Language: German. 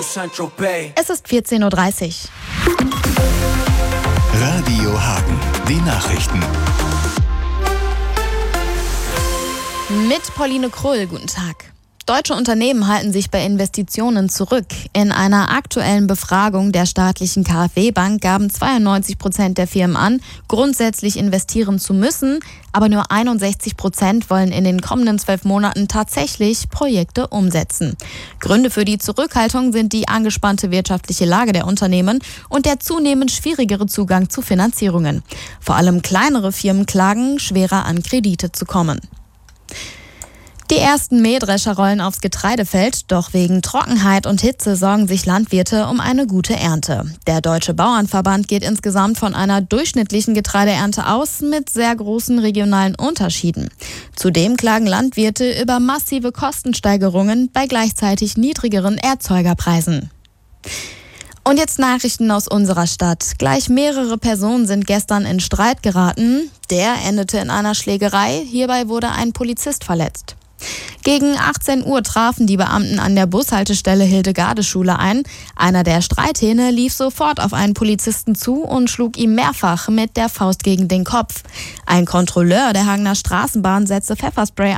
Es ist 14.30 Uhr. Radio Hagen, die Nachrichten. Mit Pauline Krull, guten Tag. Deutsche Unternehmen halten sich bei Investitionen zurück. In einer aktuellen Befragung der staatlichen KfW-Bank gaben 92% der Firmen an, grundsätzlich investieren zu müssen, aber nur 61% wollen in den kommenden 12 Monaten tatsächlich Projekte umsetzen. Gründe für die Zurückhaltung sind die angespannte wirtschaftliche Lage der Unternehmen und der zunehmend schwierigere Zugang zu Finanzierungen. Vor allem kleinere Firmen klagen, schwerer an Kredite zu kommen. Die ersten Mähdrescher rollen aufs Getreidefeld, doch wegen Trockenheit und Hitze sorgen sich Landwirte um eine gute Ernte. Der Deutsche Bauernverband geht insgesamt von einer durchschnittlichen Getreideernte aus mit sehr großen regionalen Unterschieden. Zudem klagen Landwirte über massive Kostensteigerungen bei gleichzeitig niedrigeren Erzeugerpreisen. Und jetzt Nachrichten aus unserer Stadt. Gleich mehrere Personen sind gestern in Streit geraten. Der endete in einer Schlägerei. Hierbei wurde ein Polizist verletzt. Gegen 18 Uhr trafen die Beamten an der Bushaltestelle Hildegarde-Schule ein. Einer der Streithähne lief sofort auf einen Polizisten zu und schlug ihm mehrfach mit der Faust gegen den Kopf. Ein Kontrolleur der Hagener Straßenbahn setzte Pfefferspray